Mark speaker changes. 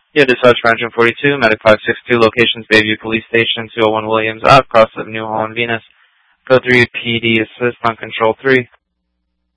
Speaker 1: Yeah, dispatch for engine 42, medic 562, locations Bayview Police Station, 201 Williams Ave, cross of New Holland, Venus. Code 3 PD assist on control 3.